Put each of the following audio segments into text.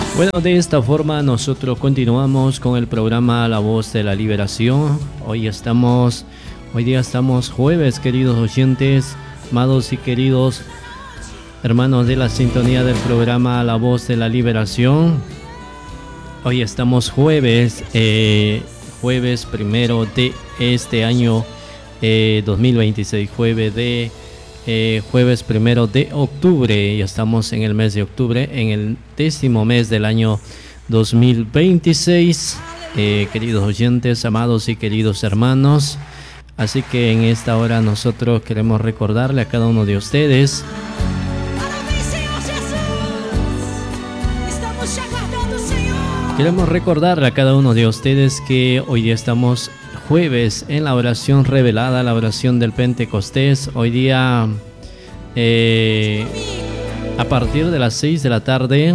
Bueno, de esta forma nosotros continuamos con el programa La Voz de la Liberación. Hoy día estamos jueves, queridos oyentes, amados y queridos hermanos de la sintonía del programa La Voz de la Liberación. Hoy estamos jueves primero de este año 2026, jueves primero de octubre. Ya estamos en el mes de octubre, en el 10º mes del año 2026. Queridos oyentes, amados y queridos hermanos, así que en esta hora nosotros queremos recordarle a cada uno de ustedes que hoy día estamos jueves en la oración revelada, la oración del Pentecostés. Hoy día a partir de las 6 de la tarde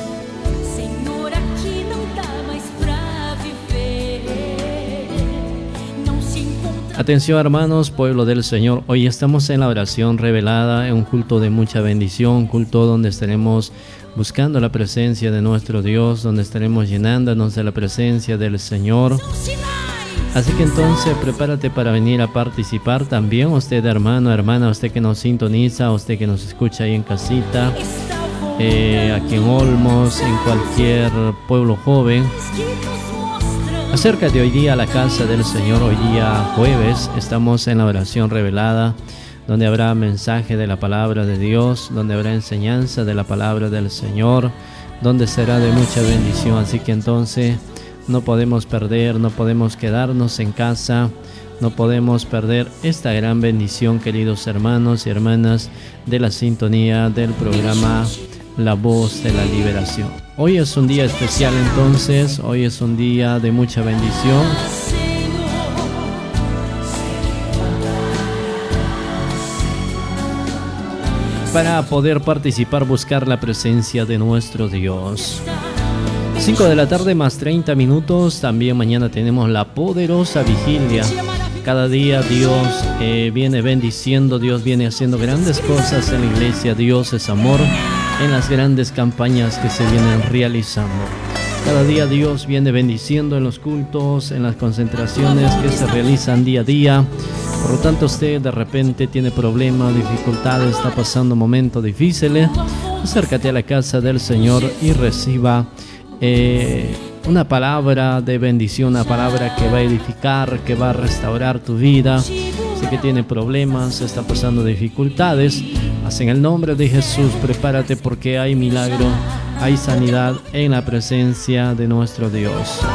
atención, hermanos, pueblo del Señor, hoy estamos en la oración revelada, en un culto de mucha bendición, culto donde estaremos buscando la presencia de nuestro Dios, donde estaremos llenándonos de la presencia del Señor. Así que entonces prepárate para venir a participar también, usted hermano, hermana, usted que nos sintoniza, usted que nos escucha ahí en casita, aquí en Olmos, en cualquier pueblo joven. Acércate hoy día a la casa del Señor. Hoy día jueves estamos en la oración revelada, donde habrá mensaje de la palabra de Dios, donde habrá enseñanza de la palabra del Señor, donde será de mucha bendición. Así que entonces no podemos perder, no podemos quedarnos en casa, no podemos perder esta gran bendición, queridos hermanos y hermanas de la sintonía del programa La Voz de la Liberación. Hoy es un día especial entonces, hoy es un día de mucha bendición. Para poder participar, buscar la presencia de nuestro Dios. 5 de la tarde más 30 minutos. También mañana tenemos la poderosa vigilia. Cada día Dios viene bendiciendo, Dios viene haciendo grandes cosas en la iglesia. Dios es amor en las grandes campañas que se vienen realizando. Cada día Dios viene bendiciendo en los cultos, en las concentraciones que se realizan día a día. Por lo tanto, usted de repente tiene problemas, dificultades, está pasando momentos difíciles. Acércate a la casa del Señor y reciba una palabra de bendición, una palabra que va a edificar, que va a restaurar tu vida. Sé que tiene problemas, está pasando dificultades. Haz en el nombre de Jesús, prepárate porque hay milagro, hay sanidad en la presencia de nuestro Dios.